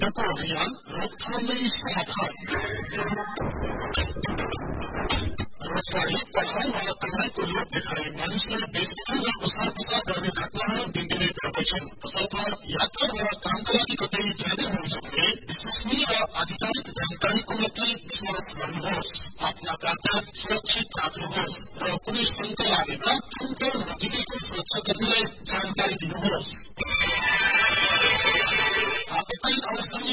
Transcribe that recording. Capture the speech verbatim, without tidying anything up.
एको अभियान रोकथाम में समाधान। रोजगारी पढ़ाई वाला पढ़ाई को लोक दिखाए मानिसलाई देशभरिमा ओसार पसार गर्ने घटनाहरू दिनदिनै बढ्दैछन्। तसर्थ यात्रा वा कामका लागि कतै जाँदै हुनुहुन्छ भने विश्वसनीय र आधिकारिक जानकारीको मात्रै विश्वास गर्नुहोस्। आफ्ना कागजात सुरक्षित राख्नुहोस् र कुनै शंका लागेमा तुरन्त नजिकैको सुरक्षाकर्मीलाई जानकारी दिनुहोस्। आपतकालीन अवस्थामा